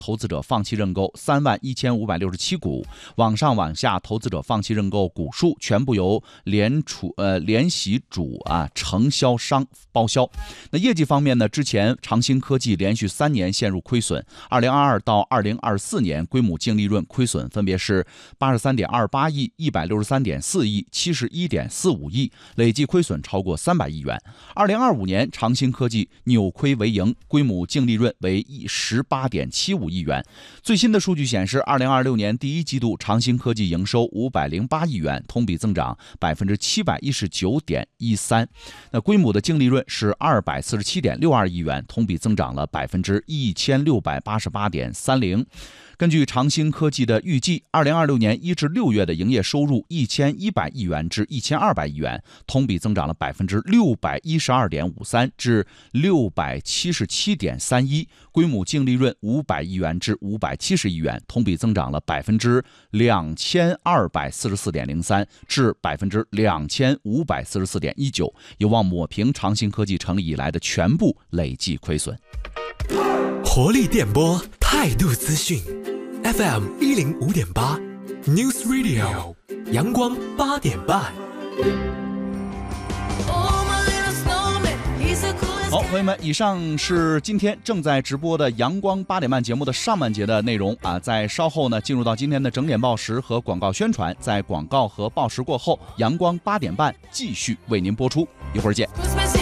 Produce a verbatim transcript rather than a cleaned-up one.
投资者放弃认购三万一千五百六十七股，往上往下投资者放弃认购股数全部由联储呃联席主啊承销商包销。那业绩方面呢，之前长兴科技连续三年陷入亏损，二零二二到二零二四年归母净利润亏损分别是八十三点二八亿、一百六十三点四亿、七十一点四五亿，累计亏损超过三百亿元。二零二五年长兴科技扭亏为盈，归母净利润为十八点七五亿元。最新的数据显示，二零二六年第一季度长兴科技营收五百零八亿元，同比增长百分之七百一十九点一三。那归母的净利润是二百四十七点六二亿元，同比增长了百分之一千六百八十八点三零。根据长兴科技的预计，二零二六年一至六月的营业收入一千一百亿元至一千二百亿元，同比增长了百分之六百一十二点五三至六百七十七点三一。归母净利润五百亿元至五百七十亿元，同比增长了百分之两千二百四十四点零三至百分之两千五百四十四点一九，有望抹平长兴科技成立以来的全部累计亏损。 活力电波，态度资讯 ，F M 一零五点八 News Radio， 阳光八点半。 好，朋友们，以上是今天正在直播的阳光八点半节目的上半节的内容啊。在稍后呢，进入到今天的整点报时和广告宣传，在广告和报时过后，阳光八点半继续为您播出，一会儿见。